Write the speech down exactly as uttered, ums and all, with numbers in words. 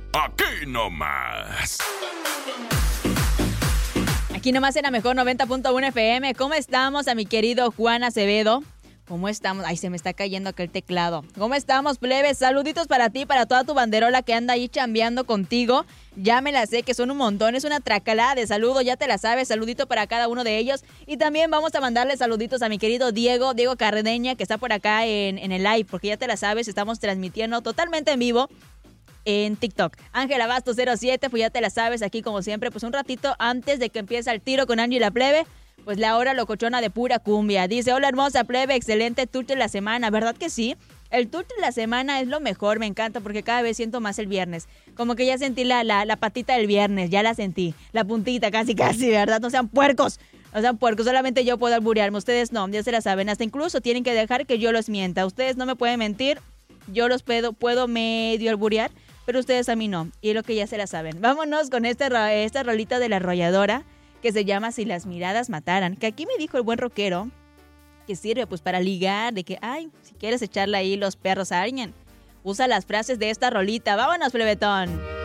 Aquí nomás. Aquí nomás en la mejor noventa punto uno F M. ¿Cómo estamos a mi querido Juan Acevedo? ¿Cómo estamos? Ay, se me está cayendo aquel teclado. ¿Cómo estamos, plebes? Saluditos para ti, para toda tu banderola que anda ahí chambeando contigo. Ya me la sé, que son un montón. Es una tracalada de saludos, ya te la sabes. Saludito para cada uno de ellos. Y también vamos a mandarle saluditos a mi querido Diego, Diego Cardeña, que está por acá en, en el live, porque ya te la sabes, estamos transmitiendo totalmente en vivo en TikTok. Ángela Bastos cero siete, pues ya te la sabes, aquí como siempre, pues un ratito antes de que empiece el tiro con Angie y la plebe, pues la hora locochona de pura cumbia. Dice, hola hermosa plebe, excelente tour de la semana, ¿verdad que sí? El tour de la semana es lo mejor, me encanta porque cada vez siento más el viernes. Como que ya sentí la, la, la patita del viernes, ya la sentí. La puntita casi casi, ¿verdad? No sean puercos, no sean puercos, solamente yo puedo alburearme, ustedes no, ya se la saben. Hasta incluso tienen que dejar que yo los mienta. Ustedes no me pueden mentir, yo los puedo, puedo medio alburear, pero ustedes a mí no, y es lo que ya se la saben. Vámonos con este, esta rolita de La Arrolladora, que se llama Si las miradas mataran, que aquí me dijo el buen rockero que sirve pues para ligar, de que, ay, si quieres echarle ahí los perros a alguien, usa las frases de esta rolita. Vámonos, plebetón.